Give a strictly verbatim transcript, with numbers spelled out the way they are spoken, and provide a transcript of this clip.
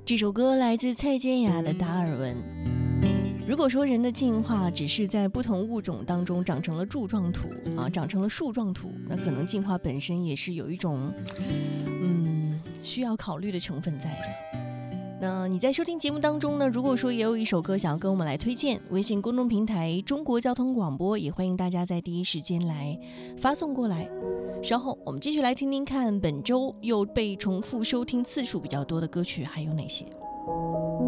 这首歌来自蔡健雅的《达尔文》。如果说人的进化只是在不同物种当中长成了柱状图啊，长成了树状图，那可能进化本身也是有一种嗯需要考虑的成分在的。那你在收听节目当中呢，如果说也有一首歌想要跟我们来推荐，微信公众平台中国交通广播也欢迎大家在第一时间来发送过来。稍后我们继续来听听看本周又被重复收听次数比较多的歌曲还有哪些。